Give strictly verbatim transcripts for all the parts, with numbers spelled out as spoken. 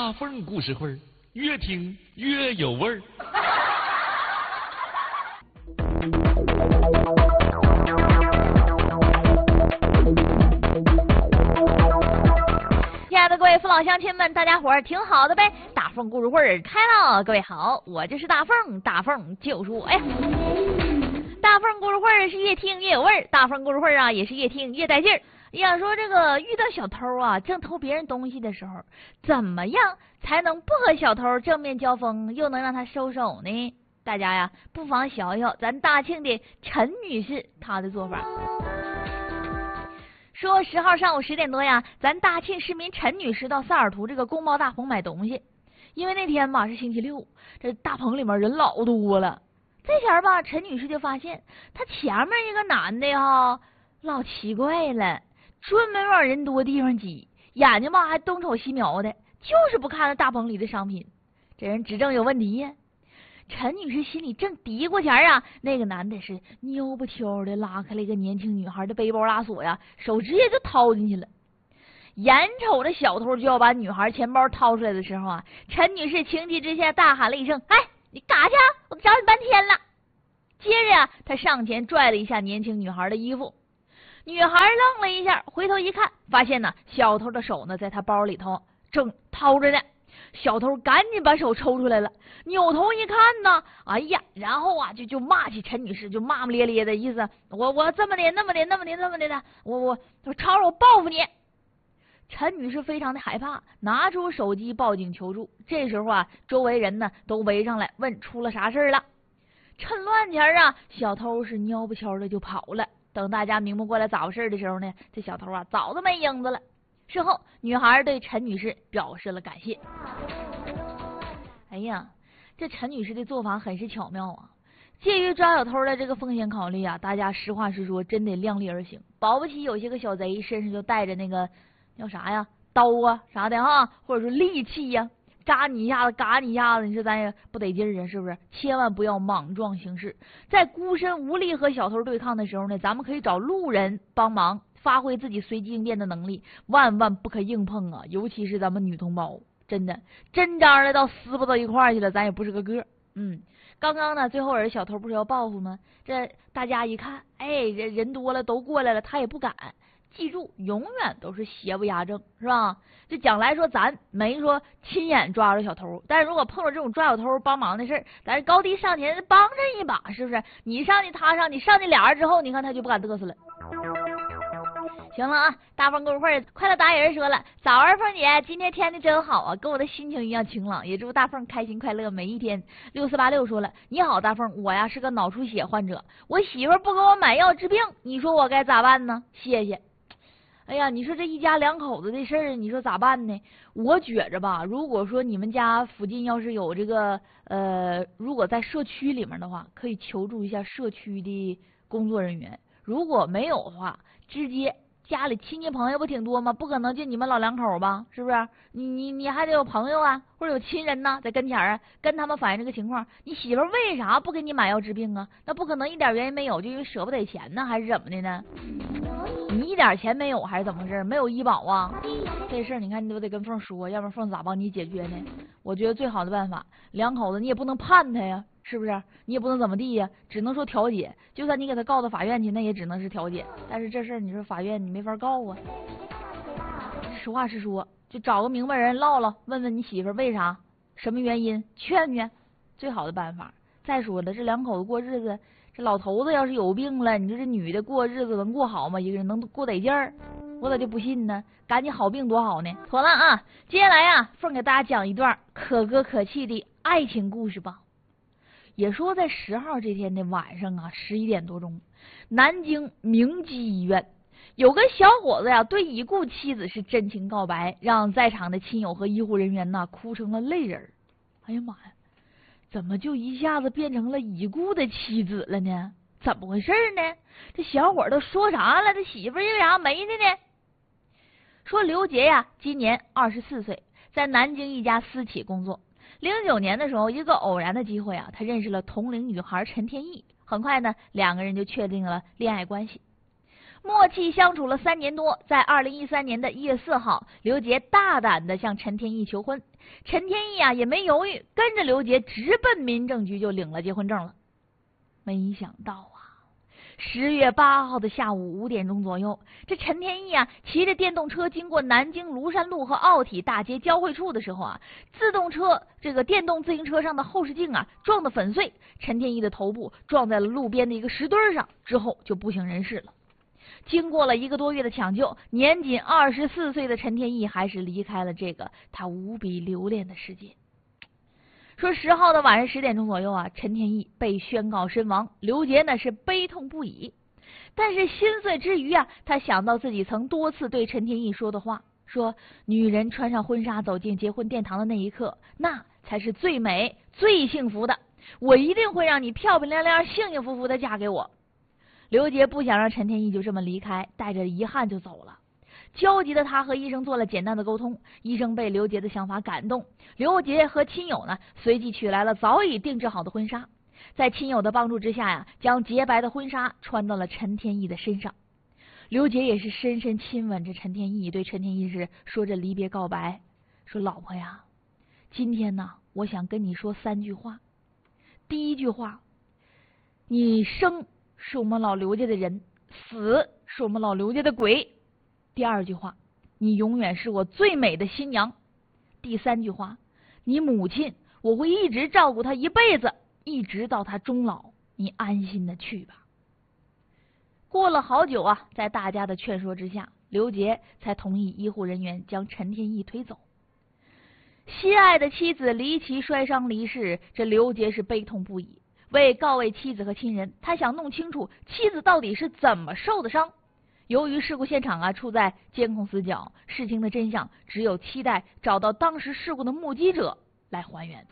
大凤故事会儿，越听越有味儿。 亲爱的各位父老乡亲们，大家伙儿挺好的呗？大凤故事会儿开了，各位好，我就是大凤，大凤就是我呀。大凤故事会儿是越听越有味儿，大凤故事会儿啊也是越听越带劲儿。要说这个遇到小偷啊，正偷别人东西的时候，怎么样才能不和小偷正面交锋，又能让他收手呢？大家呀，不妨想想咱大庆的陈女士她的做法。说十号上午十点多呀，咱大庆市民陈女士到萨尔图这个工贸大棚买东西，因为那天吧是星期六，这大棚里面人老多了。这前吧，陈女士就发现她前面一个男的哈，老奇怪了。专门往人多地方挤，眼睛吧还东瞅西瞄的，就是不看那大棚里的商品。这人指证有问题呀。陈女士心里正嘀咕前啊，那个男的是蔫不挑的拉开了一个年轻女孩的背包拉锁呀，手直接就掏进去了。眼瞅着小偷就要把女孩钱包掏出来的时候啊，陈女士情急之下大喊了一声：“哎，你干啥去？我找你半天了！”接着呀，她上前拽了一下年轻女孩的衣服。女孩愣了一下，回头一看，发现呢，小偷的手呢在他包里头正掏着呢。小偷赶紧把手抽出来了，扭头一看呢，哎呀，然后啊就就骂起陈女士，就骂骂咧咧的意思，我我这么的那么的那么的那么的的，我我我吵吵我报复你。陈女士非常的害怕，拿出手机报警求助。这时候啊，周围人呢都围上来问出了啥事了。趁乱前啊，小偷是蔫不悄的就跑了。等大家明白过来咋回事的时候呢，这小偷啊早都没影子了。事后，女孩对陈女士表示了感谢。哎呀，这陈女士的做法很是巧妙啊！介于抓小偷的这个风险考虑啊，大家实话实说，真得量力而行。保不齐有些个小贼身上就带着那个叫啥呀，刀啊啥的哈，或者说利器呀。扎你一下子，嘎你一下子，你说咱也不得劲儿啊，是不是？千万不要莽撞行事。在孤身无力和小偷对抗的时候呢，咱们可以找路人帮忙，发挥自己随机应变的能力，万万不可硬碰啊！尤其是咱们女同胞，真的真张的到撕不到一块儿去了，咱也不是个个。嗯，刚刚呢，最后人小偷不是要报复吗？这大家一看，哎，人人多了，都过来了，他也不敢。记住，永远都是邪不压正，是吧？这讲来说，咱没说亲眼抓着小偷，但是如果碰到这种抓小偷帮忙的事儿，咱是高低上前帮着一把，是不是？你上去，他上，你上去俩人之后，你看他就不敢嘚瑟了。行了啊，大凤故事会快乐达人说了，早安凤姐，今天天气真好啊，跟我的心情一样晴朗，也祝大凤开心快乐每一天。六四八六说了，你好大凤，我呀是个脑出血患者，我媳妇不给我买药治病，你说我该咋办呢？谢谢。哎呀，你说这一家两口子的事儿，你说咋办呢？我觉着吧，如果说你们家附近要是有这个呃，如果在社区里面的话，可以求助一下社区的工作人员。如果没有的话，直接家里亲戚朋友不挺多吗？不可能就你们老两口吧，是不是？你你你还得有朋友啊，或者有亲人呐，在跟前啊，跟他们反映这个情况。你媳妇为啥不给你买药治病啊？那不可能一点原因没有，就因为舍不得钱呢，还是怎么的呢？你一点钱没有还是怎么回事？没有医保啊？这事儿你看你都得跟凤说，要不然凤咋帮你解决呢？我觉得最好的办法，两口子你也不能判他呀，是不是？你也不能怎么地呀，只能说调解。就算你给他告到法院去，那也只能是调解。但是这事儿你说法院你没法告啊。实话实说，就找个明白人唠唠，问问你媳妇为啥，什么原因，劝劝，最好的办法。再说了，这两口子过日子。这老头子要是有病了，你说这女的过日子能过好吗？一个人能过得劲儿？我咋就不信呢？赶紧好病多好呢！妥了啊，接下来呀，凤给大家讲一段可歌可泣的爱情故事吧。也说在十号这天的晚上啊，十一点多钟，南京明基医院有个小伙子呀，对已故妻子是真情告白，让在场的亲友和医护人员呐哭成了泪人。哎呀妈呀！怎么就一下子变成了已故的妻子了呢？怎么回事呢？这小伙都说啥了？这媳妇为啥没呢呢？说刘杰呀，今年二十四岁，在南京一家私企工作。零九年的时候，一个偶然的机会啊，他认识了同龄女孩陈天意，很快呢，两个人就确定了恋爱关系。 默契相处了三年多，在二零一三年的一月四号，刘杰大胆的向陈天意求婚。陈天意啊也没犹豫，跟着刘杰直奔民政局就领了结婚证了。没想到啊，十月八号的下午五点钟左右，这陈天意啊骑着电动车经过南京庐山路和奥体大街交汇处的时候啊，自动车这个电动自行车上的后视镜啊撞得粉碎，陈天意的头部撞在了路边的一个石墩上，之后就不省人事了。经过了一个多月的抢救，年仅二十四岁的陈天意还是离开了这个他无比留恋的世界。说十号的晚上十点钟左右啊，陈天意被宣告身亡，刘杰呢是悲痛不已。但是心碎之余啊，他想到自己曾多次对陈天意说的话，说女人穿上婚纱走进结婚殿堂的那一刻，那才是最美最幸福的，我一定会让你漂漂亮亮幸幸福福的嫁给我。刘杰不想让陈天意就这么离开，带着遗憾就走了。焦急的他和医生做了简单的沟通，医生被刘杰的想法感动，刘杰和亲友呢随即取来了早已定制好的婚纱，在亲友的帮助之下呀，将洁白的婚纱穿到了陈天意的身上。刘杰也是深深亲吻着陈天意，对陈天意是说着离别告白，说老婆呀，今天呢我想跟你说三句话。第一句话，你生是我们老刘家的人，死是我们老刘家的鬼。第二句话，你永远是我最美的新娘。第三句话，你母亲我会一直照顾她一辈子，一直到她终老，你安心的去吧。过了好久啊，在大家的劝说之下，刘杰才同意医护人员将陈天意推走。心爱的妻子离奇摔伤离世，这刘杰是悲痛不已。为告慰妻子和亲人，他想弄清楚妻子到底是怎么受的伤。由于事故现场啊处在监控死角，事情的真相只有期待找到当时事故的目击者来还原。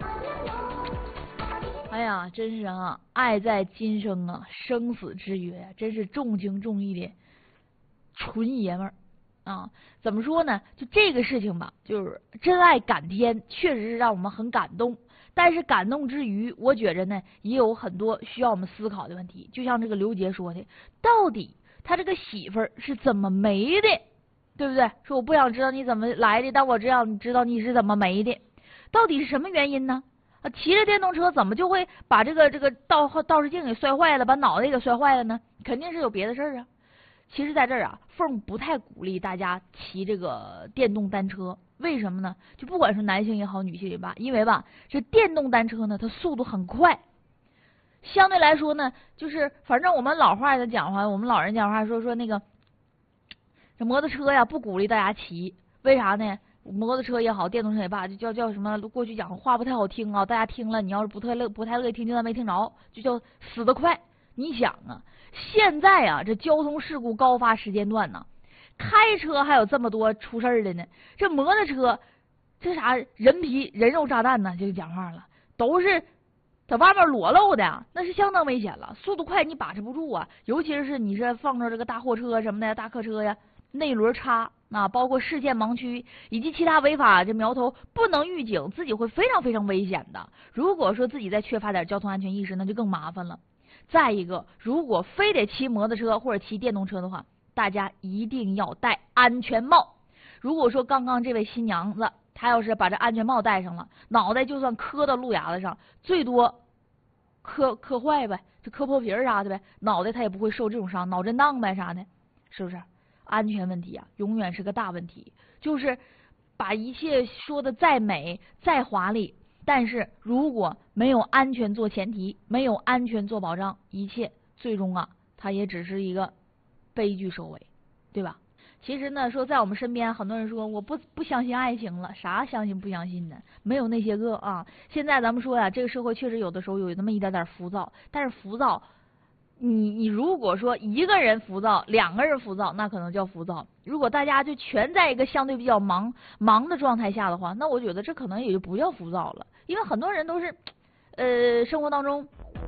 哎呀，真是啊，爱在今生啊，生死之约，真是重情重义的纯爷们儿啊！怎么说呢？就这个事情吧，就是真爱感天，确实是让我们很感动。但是感动之余，我觉着呢，也有很多需要我们思考的问题。就像这个刘杰说的，到底他这个媳妇儿是怎么没的，对不对？说我不想知道你怎么来的，但我只想知道你是怎么没的，到底是什么原因呢？啊，骑着电动车怎么就会把这个这个倒倒视镜给摔坏了，把脑袋给摔坏了呢？肯定是有别的事儿啊。其实在这儿啊，凤不太鼓励大家骑这个电动单车，为什么呢？就不管是男性也好，女性也罢，因为吧，这电动单车呢，它速度很快，相对来说呢，就是反正我们老话的讲话，我们老人讲话说说那个这摩托车呀，不鼓励大家骑，为啥呢？摩托车也好，电动车也罢，就叫叫什么？过去讲话不太好听啊，大家听了，你要是不太乐不太乐意听，就当没听着，就叫死得快。你想啊，现在啊，这交通事故高发时间段呢，开车还有这么多出事儿的呢，这摩托车这啥人皮人肉炸弹呢？就讲话了，都是在外面裸露的，那是相当危险了。速度快你把持不住啊，尤其是你是放着这个大货车什么的，大客车呀，内轮差啊，包括视线盲区以及其他违法这苗头不能预警，自己会非常非常危险的。如果说自己再缺乏点交通安全意识，那就更麻烦了。再一个，如果非得骑摩托车或者骑电动车的话，大家一定要戴安全帽。如果说刚刚这位新娘子她要是把这安全帽戴上了，脑袋就算磕到路牙子上，最多磕磕坏呗，就磕破皮儿啥的呗，脑袋她也不会受这种伤，脑震荡呗啥的，是不是？安全问题啊，永远是个大问题。就是把一切说的再美再华丽，但是如果没有安全做前提，没有安全做保障，一切最终啊，它也只是一个悲剧收尾，对吧？其实呢，说在我们身边，很多人说我不不相信爱情了，啥相信不相信的，没有那些个啊。现在咱们说呀，这个社会确实有的时候有那么一点点浮躁，但是浮躁，你你如果说一个人浮躁，两个人浮躁，那可能叫浮躁。如果大家就全在一个相对比较忙忙的状态下的话，那我觉得这可能也就不叫浮躁了，因为很多人都是，呃，生活当中，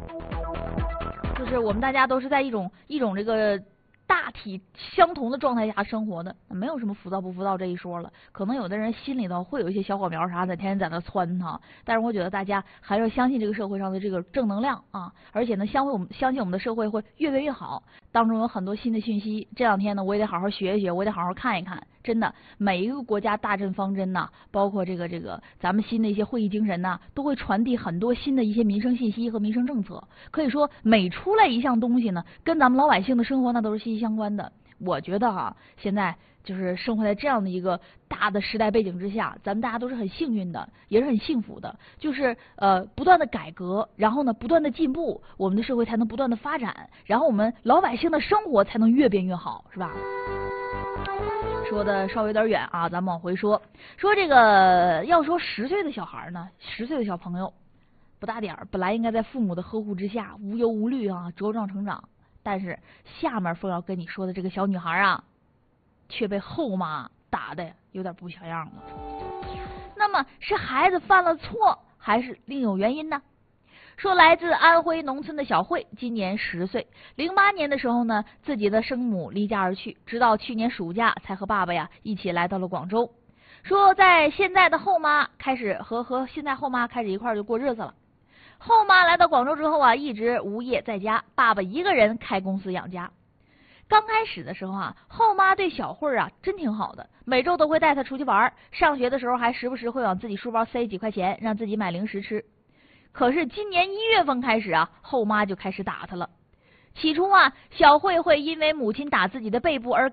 就是我们大家都是在一种一种这个大体相同的状态下生活的，没有什么浮躁不浮躁这一说了。可能有的人心里头会有一些小火苗啥的，天天在那窜它，但是我觉得大家还是要相信这个社会上的这个正能量啊，而且呢，相信我们相信我们的社会会越变越好。 当中有很多新的讯息。这两天呢，我也得好好学一学，我也得好好看一看。真的，每一个国家大政方针呐，包括这个这个咱们新的一些会议精神呐，都会传递很多新的一些民生信息和民生政策。可以说，每出来一项东西呢，跟咱们老百姓的生活那都是息息相关的。我觉得哈，现在就是生活在这样的一个大的时代背景之下，咱们大家都是很幸运的，也是很幸福的。就是呃，不断的改革，然后呢，不断的进步，我们的社会才能不断的发展，然后我们老百姓的生活才能越变越好，是吧？说的稍微有点远啊，咱们往回说。说这个要说十岁的小孩呢，十岁的小朋友不大点儿，本来应该在父母的呵护之下无忧无虑啊，茁壮成长。但是下面凤要跟你说的这个小女孩啊，却被后妈打的有点不像样了。那么是孩子犯了错，还是另有原因呢？说来自安徽农村的小慧，今年十岁，零八年的时候呢，自己的生母离家而去，直到去年暑假才和爸爸呀一起来到了广州。说在现在的后妈开始和和现在后妈开始一块儿就过日子了。后妈来到广州之后啊，一直无业在家，爸爸一个人开公司养家。刚开始的时候啊，后妈对小慧啊真挺好的，每周都会带她出去玩，上学的时候还时不时会往自己书包塞几块钱，让自己买零食吃。可是今年一月份开始啊，后妈就开始打她了。起初啊，小慧会因为母亲打自己的背部而